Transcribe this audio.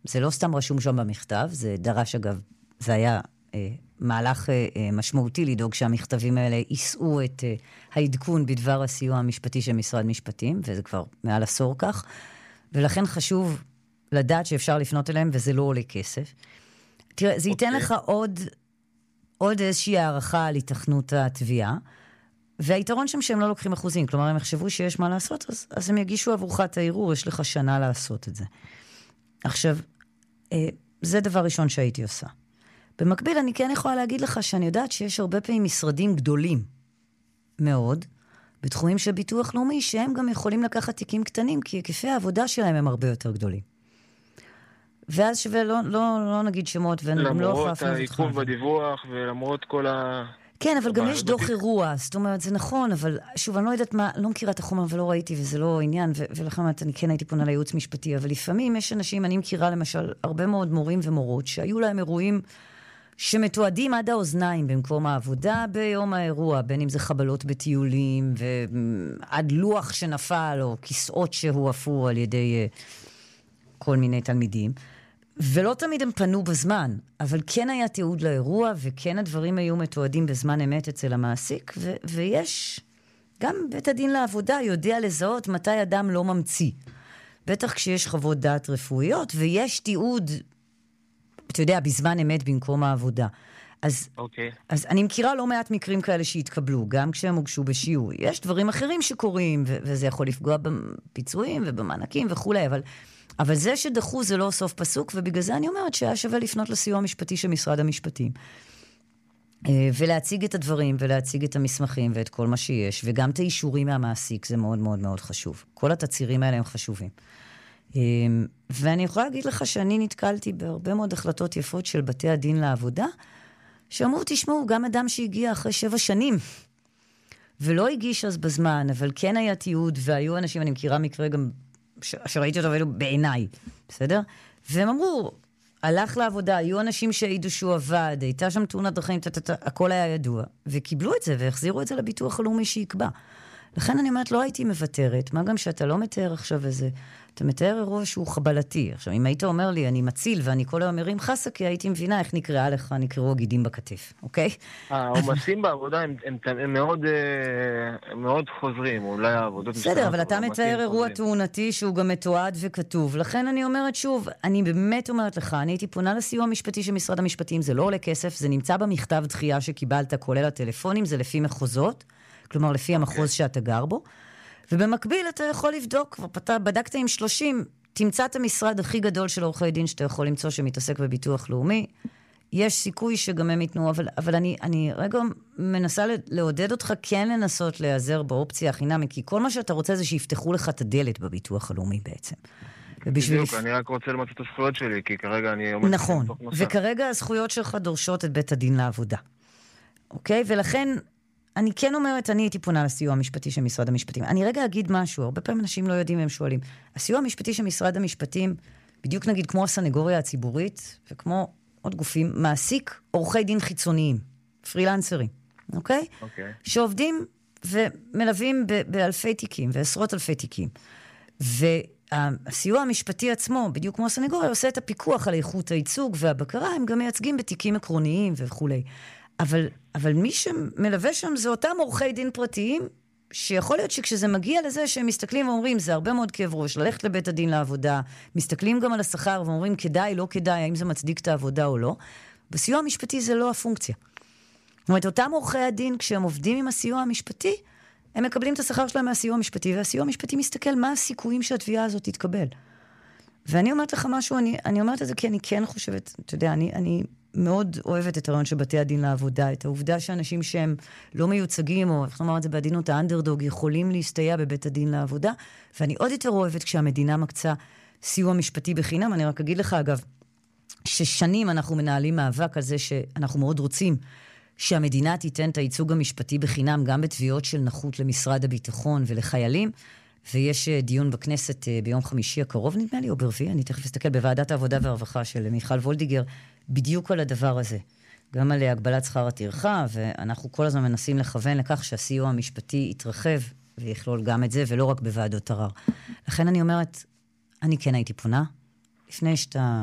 זה לא סתם רשום שם במכתב, זה דרש אגב, זה היה מהלך משמעותי לדאוג שהמכתבים האלה יישאו את העדכון בדבר הסיוע המשפטי של משרד משפטים, וזה כבר מעל עשור כך, ולכן חשוב לדעת שאפשר לפנות אליהם, וזה לא עולה כסף. תראה, זה ייתן לך עוד איזושהי הערכה על התכנות התביעה, והיתרון שם שהם לא לוקחים אחוזים, כלומר, הם יחשבו שיש מה לעשות, אז הם יגישו עבורך את הערעור, יש לך שנה לעשות את זה. עכשיו, זה דבר ראשון שהייתי עושה. במקביל, אני כן יכולה להגיד לך שאני יודעת שיש הרבה פעמים משרדים גדולים מאוד, בתחומים של ביטוח לאומי, שהם גם יכולים לקחת תיקים קטנים, כי היקפי העבודה שלהם הם הרבה יותר גדולים. ואז שווה, לא נגיד שמות, למרות העיכוב בדיווח, ולמרות כל כן, אבל גם יש דוח אירוע, זאת אומרת, זה נכון, אבל שוב, אני לא יודעת מה, לא מכירה את החומר ולא ראיתי, וזה לא עניין, ולכן אני כן הייתי פונה לייעוץ משפטי, אבל לפעמים יש אנשים, אני מכירה למשל, הרבה מאוד מורים ומורות, שהיו להם אירועים שמתועדים עד האוזניים במקום העבודה ביום האירוע, בין אם זה חבלות בטיולים, ועד לוח שנפל, או כיסאות שהועפו על ידי כל מיני תלמידים, ולא תמיד הם פנו בזמן, אבל כן היה תיעוד לאירוע, וכן הדברים היו מתועדים בזמן אמת אצל המעסיק, ויש, גם בית הדין לעבודה יודע לזהות מתי אדם לא ממציא. בטח כשיש חוות דעת רפואיות, ויש תיעוד, אתה יודע, בזמן אמת במקום העבודה. אז אני מכירה לא מעט מקרים כאלה שהתקבלו, גם כשהם הוגשו בשיעור. יש דברים אחרים שקורים, וזה יכול לפגוע בפיצויים ובמענקים וכו', אבל זה שדחו זה לא סוף פסוק, ובגלל זה אני אומרת שהיה שווה לפנות לסיוע המשפטי של משרד המשפטים, ולהציג את הדברים, ולהציג את המסמכים, ואת כל מה שיש, וגם את האישורים מהמעסיק, זה מאוד מאוד מאוד חשוב. כל התצירים האלה הם חשובים. ואני יכולה להגיד לך שאני נתקלתי בהרבה מאוד החלטות יפות של בתי הדין לעבודה, שאמרו, תשמעו, גם אדם שהגיע אחרי 7 שנים, ולא הגיש אז בזמן, אבל כן היה תיעוד, והיו אנשים, אני מכירה מקרה גם שראיתי אותו ואלו בעיניי, בסדר? והם אמרו, הלך לעבודה, היו אנשים שהעידו שהוא עבד, הייתה שם תאונת דרכים, הכל היה ידוע, וקיבלו את זה, והחזירו את זה לביטוח הלאומי שיקבע. לכן אני אומרת, לא הייתי מוותרת, מה גם שאתה לא מתאר עכשיו איזה, אתה מתאר אירוע שהוא חבלתי. עכשיו, אם היית אומר לי, אני מציל, ואני כל היום מרים חסה, כי הייתי מבינה איך נקראה לך, נקראו הגידים בכתף, אוקיי? העומסים בעבודה הם מאוד חוזרים, אולי העבודות... בסדר, אבל אתה מתאר אירוע תאונתי שהוא גם מתועד וכתוב. לכן אני אומרת שוב, אני באמת אומרת לך, אני הייתי פונה לסיוע המשפטי של משרד המשפטים, זה לא עולה כסף, זה נמצא במכתב דחייה שקיבלת, כולל הטלפונים, זה לפי מחוזות, כלומר לפי המחוז שאתה גר בו, ובמקביל אתה יכול לבדוק, כבר בדקת עם 30, תמצא את המשרד הכי גדול של עורכי דין שאתה יכול למצוא שמתעסק בביטוח לאומי, יש סיכוי שגם הם ייתנו, אבל אני רגע מנסה לעודד אותך כן לנסות להיעזר באופציה החינמית, כי כל מה שאתה רוצה זה שיפתחו לך את הדלת בביטוח הלאומי בעצם. בדיוק, אני רק רוצה למצוא את הזכויות שלי, כי כרגע אני... נכון, וכרגע הזכויות שלך דורשות את בית הדין לעבודה. אוקיי? ולכן אני כן אומרת, אני הייתי פונה לסיוע המשפטי של משרד המשפטים. אני רגע אגיד משהו, הרבה פעמים אנשים לא יודעים, הם שואלים. הסיוע המשפטי של משרד המשפטים, בדיוק נגיד כמו הסנגוריה הציבורית, וכמו עוד גופים, מעסיק עורכי דין חיצוניים, פרילנסרים, אוקיי? שעובדים ומלווים באלפי תיקים, ועשרות אלפי תיקים. והסיוע המשפטי עצמו, בדיוק כמו הסנגוריה, עושה את הפיקוח על איכות הייצוג והבקרה, הם גם מייצגים בתיקים עקרוניים וכו'. אבל מי שמלווה שם זה אותם עורכי דין פרטיים, שיכול להיות שכשזה מגיע לזה שהם מסתכלים ואומרים, זה הרבה מאוד כאב ראש, ללכת לבית הדין לעבודה, מסתכלים גם על השכר ואומרים, כדאי, לא כדאי, האם זה מצדיק את העבודה או לא. בסיוע המשפטי זה לא הפונקציה. זאת אומרת, אותם עורכי הדין, כשהם עובדים עם הסיוע המשפטי, הם מקבלים את השכר שלהם מהסיוע המשפטי, והסיוע המשפטי מסתכל מה הסיכויים שהתביעה הזאת תתקבל. ואני אומרת לך משהו, אני אומרת את זה כי אני כן חושבת, אתה יודע, אני מאוד אוהבת את הרעיון של בתי הדין לעבודה, את העובדה שאנשים שהם לא מיוצגים, או איך נאמר את זה בעדינות, האנדרדוג, יכולים להסתייע בבית הדין לעבודה, ואני עוד יותר אוהבת כשהמדינה מקצה סיוע משפטי בחינם. אני רק אגיד לך, אגב, ששנים אנחנו מנהלים מאבק על זה שאנחנו מאוד רוצים שהמדינה תיתן את הייצוג המשפטי בחינם, גם בתביעות של נכות למשרד הביטחון ולחיילים, ויש דיון בכנסת ביום חמישי הקרוב, נדמה לי, או ברביעי, אני תכף אסתכל בוועדת העבודה והרווחה של מיכל וולדיגר, בדיוק על הדבר הזה. גם על הגבלת שכר הטרחה, ואנחנו כל הזמן מנסים לכוון לכך שהסיוע המשפטי יתרחב, ויכלול גם את זה, ולא רק בוועדות ערר. לכן אני אומרת, אני כן הייתי פונה, לפני שאתה